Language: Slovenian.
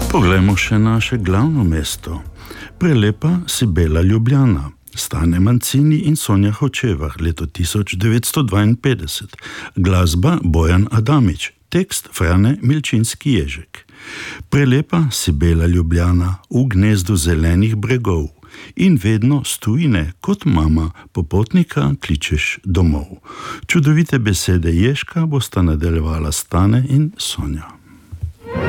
Poglejmo še naše glavno mesto. Prelepa si bela Ljubljana. Stane Mancini in Sonja Hočevar, leto 1952. Glasba Bojan Adamič, tekst Frane Milčinski-Ježek. Prelepa si bela Ljubljana v gnezdu zelenih bregov in vedno s tujine kot mama popotnika kličeš domov. Čudovite besede Ježka bosta nadaljevala Stane in Sonja.